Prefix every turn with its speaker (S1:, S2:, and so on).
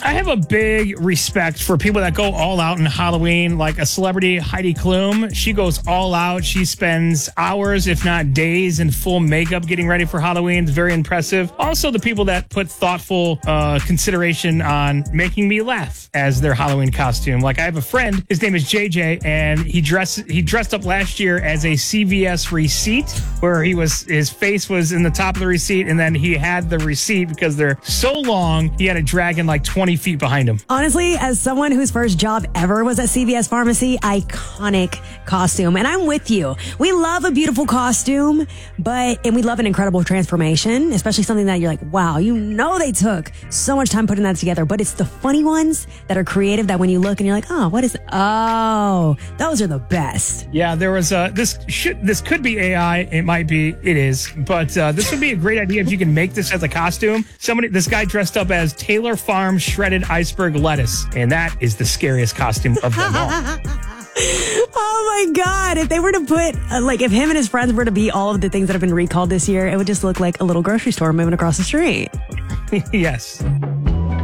S1: I have a big respect for people that go all out in Halloween, like a celebrity, Heidi Klum. She goes all out. She spends hours, if not days, in full makeup getting ready for Halloween. It's very impressive. Also, the people that put thoughtful consideration on making me laugh as their Halloween costume. Like, I have a friend, his name is JJ, and he dressed up last year as a CVS receipt, where his face was in the top of the receipt, and then he had the receipt because they're so long, he had a dragon like 20 feet behind him.
S2: Honestly, as someone whose first job ever was at CVS Pharmacy, iconic costume. And I'm with you. We love a beautiful costume, and we love an incredible transformation, especially something that you're like, wow, they took so much time putting that together. But it's the funny ones that are creative that when you look and you're like, oh, what is, oh, those are the best.
S1: Yeah, there was this could be AI. It might be, it is, but this would be a great idea if you can make this as a costume. This guy dressed up as Taylor Farm shredded iceberg lettuce, and that is the scariest costume of them all.
S2: Oh my God. If they were to put, if him and his friends were to be all of the things that have been recalled this year, it would just look like a little grocery store moving across the street.
S1: Yes.